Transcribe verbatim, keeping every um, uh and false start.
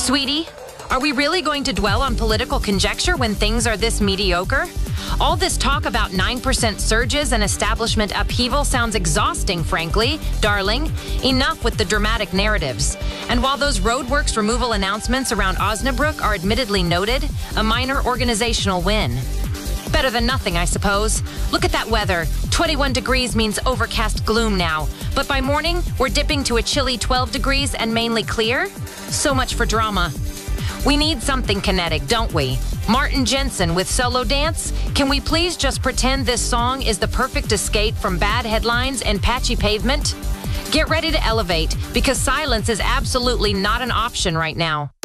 Sweetie, are we really going to dwell on political conjecture when things are this mediocre? All this talk about nine percent surges and establishment upheaval sounds exhausting, frankly. Darling, enough with the dramatic narratives. And while those roadworks removal announcements around Osnabrück are admittedly noted, a minor organizational win. Better than nothing, I suppose. Look at that weather. twenty-one degrees means overcast gloom now. But by morning, we're dipping to a chilly twelve degrees and mainly clear. So much for drama. We need something kinetic, don't we? Martin Jensen with Solo Dance? Can we please just pretend this song is the perfect escape from bad headlines and patchy pavement? Get ready to elevate, because silence is absolutely not an option right now.